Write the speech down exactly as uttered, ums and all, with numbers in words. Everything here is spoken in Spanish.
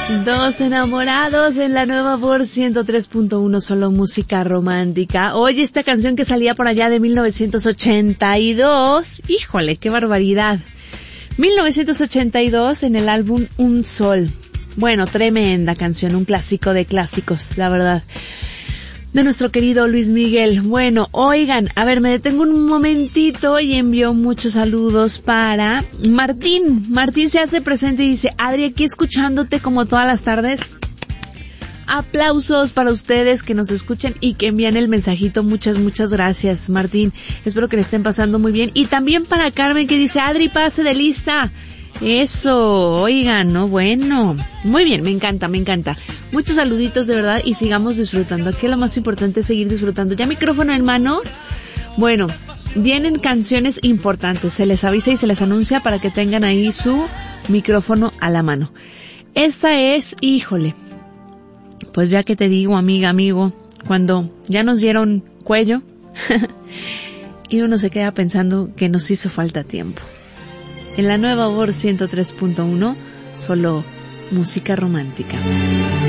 Dos enamorados en la nueva por ciento tres punto uno, solo música romántica. Oye, esta canción que salía por allá de mil novecientos ochenta y dos, híjole, qué barbaridad. mil novecientos ochenta y dos en el álbum Un Sol. Bueno, tremenda canción, un clásico de clásicos, la verdad, de nuestro querido Luis Miguel. Bueno, oigan, a ver, me detengo un momentito y envío muchos saludos para Martín. Martín se hace presente y dice: Adri, aquí escuchándote como todas las tardes. Aplausos para ustedes que nos escuchan y que envían el mensajito. Muchas, muchas gracias, Martín. Espero que le estén pasando muy bien. Y también para Carmen, que dice: Adri, pase de lista. Eso, oigan, no, bueno, muy bien, me encanta, me encanta. Muchos saluditos de verdad y sigamos disfrutando. Aquí lo más importante es seguir disfrutando. ¿Ya micrófono en mano? Bueno, vienen canciones importantes, se les avisa y se les anuncia para que tengan ahí su micrófono a la mano. Esta es, híjole, pues ya que te digo, amiga, amigo, cuando ya nos dieron cuello y uno se queda pensando que nos hizo falta tiempo. En la nueva voz ciento tres punto uno, solo música romántica.